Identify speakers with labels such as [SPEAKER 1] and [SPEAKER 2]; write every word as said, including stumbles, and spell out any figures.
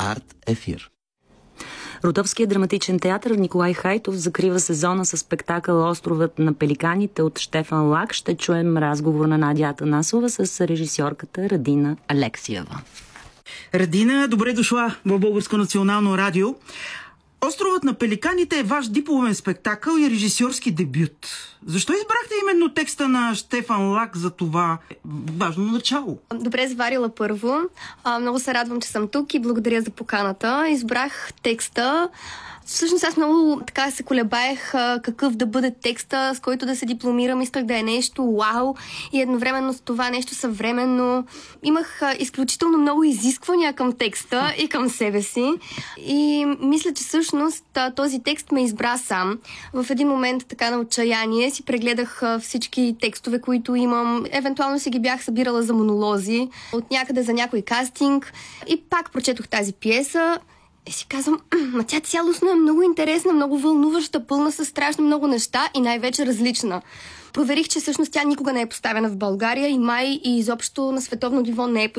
[SPEAKER 1] Арт Ефир.
[SPEAKER 2] Рудовският драматичен театър Николай Хайтов закрива сезона с спектакъл "Островът на пеликаните" от Щефан Лак. Ще чуем разговор на Надя Атанасова с режисьорката Радина Алексиева.
[SPEAKER 3] Радина, добре дошла в Българско национално радио. "Островът на пеликаните" е ваш дипломен спектакъл и режисьорски дебют. Защо избрахте именно текста на Щефан Лак за това важно начало?
[SPEAKER 4] Добре заварила първо. А, много се радвам, че съм тук и благодаря за поканата. Избрах текста. Всъщност аз много така се колебаех а, какъв да бъде текста, с който да се дипломирам. Исках да е нещо вау и едновременно с това нещо съвременно. Имах а, изключително много изисквания към текста и към себе си. И мисля, че всъщност а, този текст ме избра сам. В един момент така на отчаяние си прегледах а, всички текстове, които имам. Евентуално си ги бях събирала за монолози, от някъде за някой кастинг. И пак прочетох тази пиеса. И си казвам, ма тя цялостно е много интересна, много вълнуваща, пълна със страшно много неща и най-вече различна. Проверих, че всъщност тя никога не е поставена в България и май и изобщо на световно ниво не е